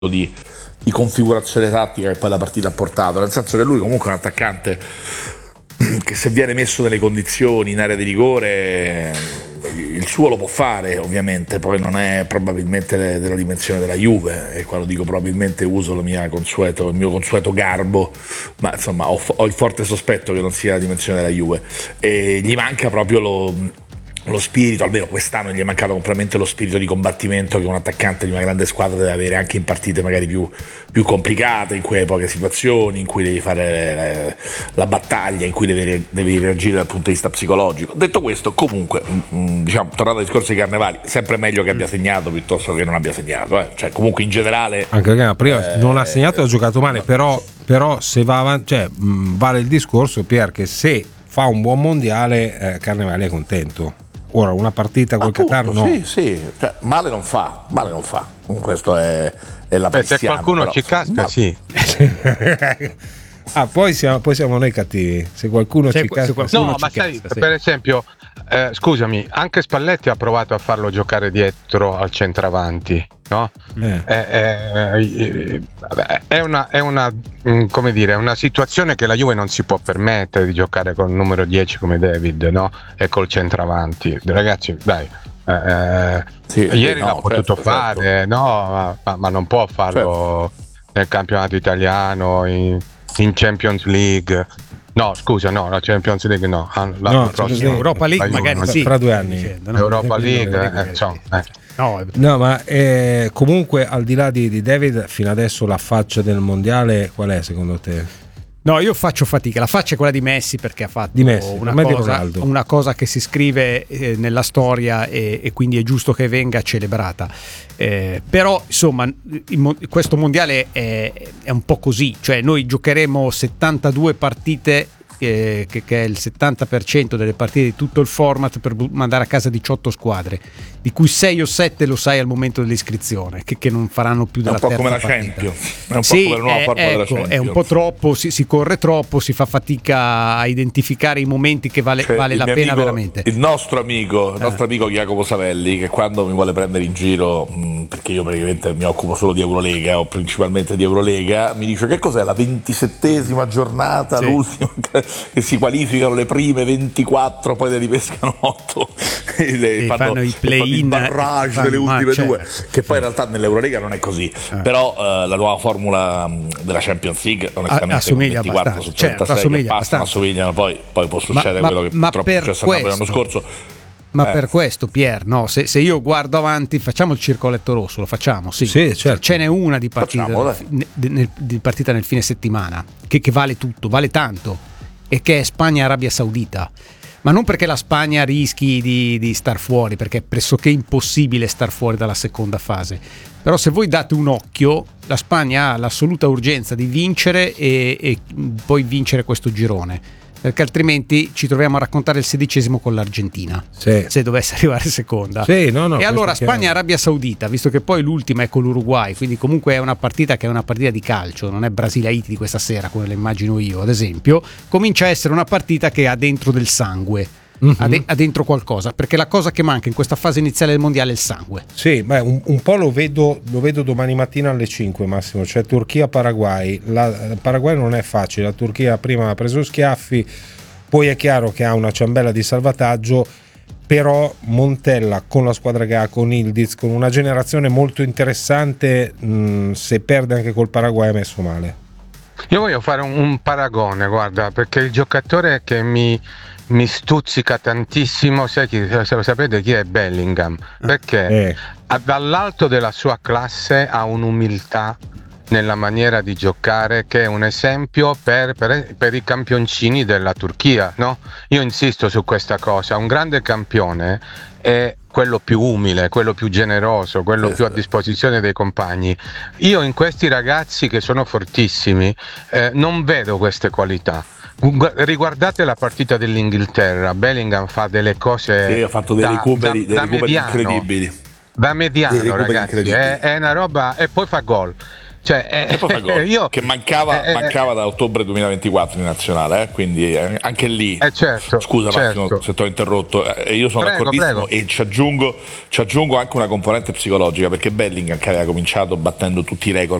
di configurazione tattica che poi la partita ha portato, nel senso che lui comunque è un attaccante che se viene messo nelle condizioni in area di rigore il suo lo può fare, ovviamente poi non è probabilmente della dimensione della Juve, e quando dico probabilmente uso il mio consueto garbo, ma insomma ho il forte sospetto che non sia la dimensione della Juve, e gli manca proprio lo spirito, almeno quest'anno gli è mancato completamente lo spirito di combattimento che un attaccante di una grande squadra deve avere anche in partite magari più complicate, in cui hai poche situazioni, in cui devi fare la battaglia, in cui devi reagire dal punto di vista psicologico. Detto questo, comunque diciamo, tornando al discorso dei Carnevali, sempre meglio che abbia segnato piuttosto che non abbia segnato, cioè comunque in generale, anche perché prima non ha segnato e ha giocato male, però se va avanti, cioè, vale il discorso, Pier, che se fa un buon mondiale Carnevali è contento. Ora una partita col Qatar no. Sì, cioè, male non fa. Questo è la pensiamo. Se qualcuno però, ci casca, sì. Poi siamo noi cattivi. Se qualcuno ci casca. No, ma sai, per esempio, scusami, anche Spalletti ha provato a farlo giocare dietro al centravanti, no? È una come dire, una situazione che la Juve non si può permettere di giocare con il numero 10 come David, no? E col centravanti. Ragazzi, dai. Ieri l'ha potuto fare, certo. No, ma non può farlo nel campionato italiano, in Champions League. No, scusa, no, la Champions League no. Europa League magari sì, fra 2 anni. Europa League, No, ma comunque al di là di David, fino adesso la faccia del mondiale qual è secondo te? No, io faccio fatica. La faccia è quella di Messi, perché ha fatto una cosa che si scrive nella storia e quindi è giusto che venga celebrata. Però insomma questo mondiale è un po' così, cioè noi giocheremo 72 partite che è il 70% delle partite di tutto il format, per mandare a casa 18 squadre, di cui 6 o 7 lo sai al momento dell'iscrizione che non faranno più della terza partita. È un po' come la Champions, è un po' come la nuova forma della Champions. È un po' troppo, si corre troppo, si fa fatica a identificare i momenti che vale la pena veramente. Il nostro amico Jacopo Savelli, che quando mi vuole prendere in giro, perché io praticamente mi occupo solo di Eurolega o principalmente di Eurolega, mi dice: che cos'è la 27esima giornata, l'ultima, che si qualificano le prime 24, poi ne ripescano 8 e fanno i play-in, il barrage delle ultime due, che poi in realtà nell'Eurolega non è così, però la nuova formula della Champions League onestamente assomiglia 24 su 36 che passano, assomigliano, poi può succedere quello che purtroppo è successo l'anno scorso. Ma per questo, Pier, no, se io guardo avanti, facciamo il circoletto rosso, lo facciamo, sì certo. Ce n'è una di partita, di partita nel fine settimana che vale tutto, vale tanto, e che è Spagna-Arabia Saudita. Ma non perché la Spagna rischi di star fuori, perché è pressoché impossibile star fuori dalla seconda fase. Però se voi date un occhio, la Spagna ha l'assoluta urgenza di vincere e poi vincere questo girone, perché altrimenti ci troviamo a raccontare il 16° con l'Argentina, se dovesse arrivare seconda. E allora Spagna-Arabia Saudita, visto che poi l'ultima è con l'Uruguay, quindi comunque è una partita che è una partita di calcio, non è Brasile-Haiti di questa sera come la immagino io ad esempio, comincia a essere una partita che ha dentro del sangue. Ha dentro qualcosa, perché la cosa che manca in questa fase iniziale del mondiale è il sangue. Sì, beh, un po' lo vedo domani mattina alle 5 Massimo, cioè Turchia-Paraguay. La Paraguay non è facile, la Turchia prima ha preso schiaffi, poi è chiaro che ha una ciambella di salvataggio, però Montella con la squadra che ha, con Ildiz, con una generazione molto interessante, se perde anche col Paraguay è messo male. Io voglio fare un paragone, guarda, perché il giocatore che mi stuzzica tantissimo, se lo sapete chi è? Bellingham, perché dall'alto della sua classe ha un'umiltà nella maniera di giocare che è un esempio per i campioncini della Turchia, no? Io insisto su questa cosa, un grande campione è quello più umile, quello più generoso, quello più a disposizione dei compagni. Io in questi ragazzi che sono fortissimi non vedo queste qualità. Riguardate la partita dell'Inghilterra, Bellingham fa delle cose ha fatto dei recuperi incredibili, da mediano, ragazzi, è una roba, e poi fa gol. Cioè, io, che mancava da ottobre 2024 in nazionale, quindi anche lì certo, scusa certo. Massimo se ti ho interrotto, io sono d'accordissimo. E ci aggiungo anche una componente psicologica, perché Bellingham, che aveva cominciato battendo tutti i record